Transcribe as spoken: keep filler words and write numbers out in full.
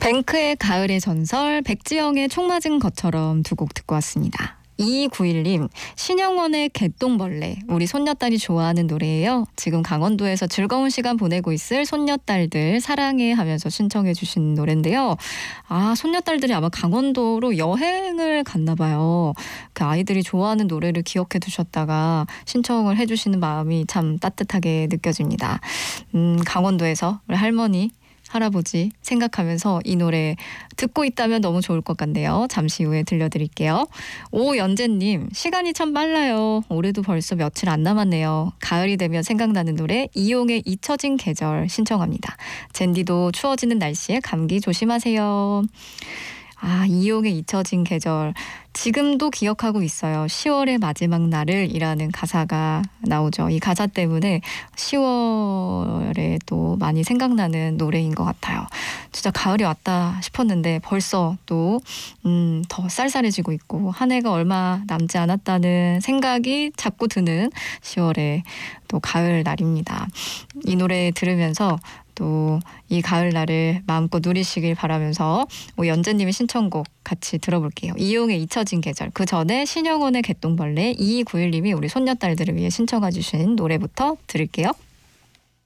뱅크의 가을의 전설, 백지영의 총 맞은 것처럼 두 곡 듣고 왔습니다. 이이구일 님, 신영원의 개똥벌레, 우리 손녀딸이 좋아하는 노래예요. 지금 강원도에서 즐거운 시간 보내고 있을 손녀딸들 사랑해 하면서 신청해 주신 노래인데요. 아, 손녀딸들이 아마 강원도로 여행을 갔나 봐요. 그 아이들이 좋아하는 노래를 기억해 두셨다가 신청을 해 주시는 마음이 참 따뜻하게 느껴집니다. 음, 강원도에서 우리 할머니 할아버지 생각하면서 이 노래 듣고 있다면 너무 좋을 것 같네요. 잠시 후에 들려드릴게요. 오연재님, 시간이 참 빨라요. 올해도 벌써 며칠 안 남았네요. 가을이 되면 생각나는 노래 이용의 잊혀진 계절 신청합니다. 젠디도 추워지는 날씨에 감기 조심하세요. 아, 이용의 잊혀진 계절. 지금도 기억하고 있어요. 시월의 마지막 날을 이라는 가사가 나오죠. 이 가사 때문에 시월에 또 많이 생각나는 노래인 것 같아요. 진짜 가을이 왔다 싶었는데 벌써 또 음, 더 쌀쌀해지고 있고 한 해가 얼마 남지 않았다는 생각이 자꾸 드는 시월의 또 가을 날입니다. 이 노래 들으면서 또 이 가을날을 마음껏 누리시길 바라면서 연재님의 신청곡 같이 들어볼게요. 이용의 잊혀진 계절, 그 전에 신영원의 개똥벌레, 이이구일 님이 우리 손녀딸들을 위해 신청해 주신 노래부터 들을게요.